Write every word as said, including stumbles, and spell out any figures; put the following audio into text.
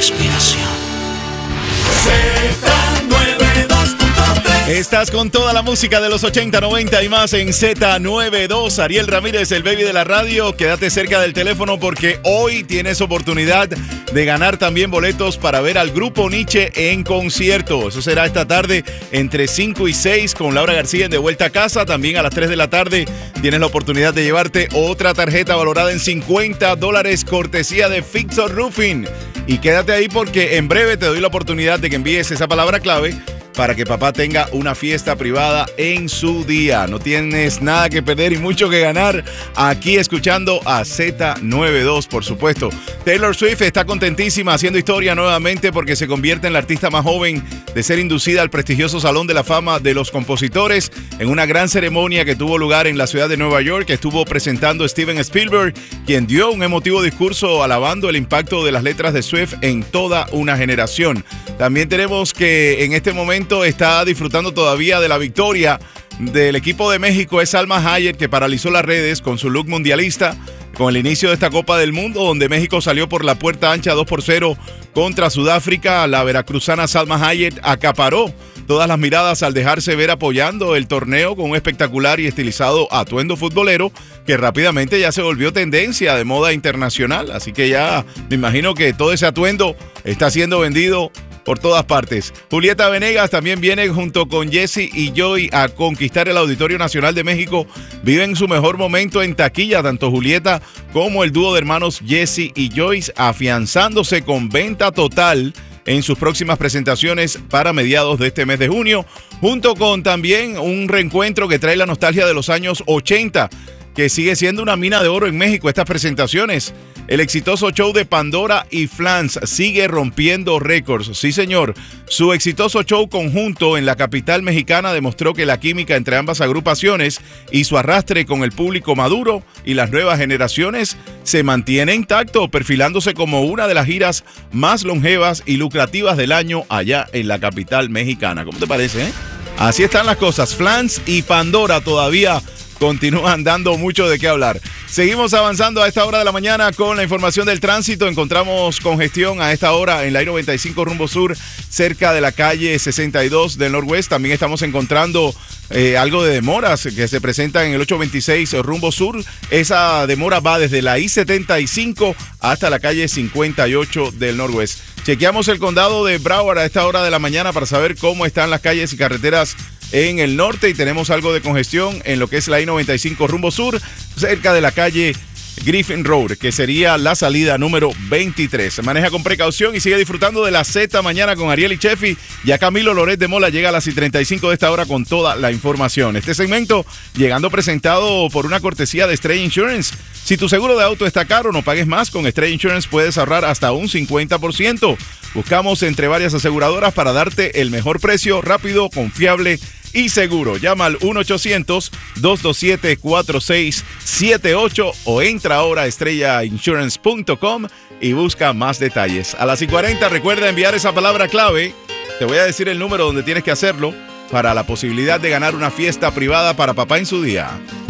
respiración. Z noventa y dos punto tres. Estás con toda la música de los ochenta, noventa y más en Z noventa y dos. Ariel Ramírez, el baby de la radio. Quédate cerca del teléfono porque hoy tienes oportunidad de ganar también boletos para ver al Grupo Nietzsche en concierto. Eso será esta tarde entre cinco y seis con Laura García en De Vuelta a Casa. También a las tres de la tarde tienes la oportunidad de llevarte otra tarjeta valorada en cincuenta dólares cortesía de Fixor Roofing. Y quédate ahí porque en breve te doy la oportunidad de que envíes esa palabra clave para que papá tenga una fiesta privada en su día. No tienes nada que perder y mucho que ganar aquí escuchando a Z noventa y dos, por supuesto. Taylor Swift está contentísima haciendo historia nuevamente porque se convierte en la artista más joven de ser inducida al prestigioso Salón de la Fama de los Compositores en una gran ceremonia que tuvo lugar en la ciudad de Nueva York, que estuvo presentando Steven Spielberg, quien dio un emotivo discurso alabando el impacto de las letras de Swift en toda una generación. También tenemos que en este momento está disfrutando todavía de la victoria del equipo de México. Es Salma Hayek, que paralizó las redes con su look mundialista con el inicio de esta Copa del Mundo, donde México salió por la puerta ancha dos por cero contra Sudáfrica. La veracruzana Salma Hayek acaparó todas las miradas al dejarse ver apoyando el torneo con un espectacular y estilizado atuendo futbolero que rápidamente ya se volvió tendencia de moda internacional. Así que ya me imagino que todo ese atuendo está siendo vendido por todas partes. Julieta Venegas también viene junto con Jesse y Joy a conquistar el Auditorio Nacional de México. Viven su mejor momento en taquilla, tanto Julieta como el dúo de hermanos Jesse y Joyce, afianzándose con venta total en sus próximas presentaciones para mediados de este mes de junio, junto con también un reencuentro que trae la nostalgia de los años ochenta, que sigue siendo una mina de oro en México estas presentaciones. El exitoso show de Pandora y Flans sigue rompiendo récords. Sí, señor. Su exitoso show conjunto en la capital mexicana demostró que la química entre ambas agrupaciones y su arrastre con el público maduro y las nuevas generaciones se mantiene intacto, perfilándose como una de las giras más longevas y lucrativas del año allá en la capital mexicana. ¿Cómo te parece, eh? Así están las cosas. Flans y Pandora todavía continúan dando mucho de qué hablar. Seguimos avanzando a esta hora de la mañana con la información del tránsito. Encontramos congestión a esta hora en la I noventa y cinco rumbo sur, cerca de la calle sesenta y dos del Norwest. También estamos encontrando eh, algo de demoras que se presentan en el ochocientos veintiséis rumbo sur. Esa demora va desde la I setenta y cinco hasta la calle cincuenta y ocho del Norwest. Chequeamos el condado de Broward a esta hora de la mañana para saber cómo están las calles y carreteras en el norte, y tenemos algo de congestión en lo que es la I noventa y cinco rumbo sur, cerca de la calle Griffin Road, que sería la salida número veintitrés. Se maneja con precaución y sigue disfrutando de la Z mañana con Ariel y Chefi. Ya Camilo Loret de Mola llega a las I treinta y cinco de esta hora con toda la información. Este segmento llegando presentado por una cortesía de Stray Insurance. Si tu seguro de auto está caro, no pagues más. Con Stray Insurance puedes ahorrar hasta un cincuenta por ciento. Buscamos entre varias aseguradoras para darte el mejor precio, rápido, confiable y seguro. Llama al uno ochocientos, dos dos siete, cuatro seis siete ocho o entra ahora a estrella insurance punto com y busca más detalles. A las y cuarenta recuerda enviar esa palabra clave. Te voy a decir el número donde tienes que hacerlo para la posibilidad de ganar una fiesta privada para papá en su día.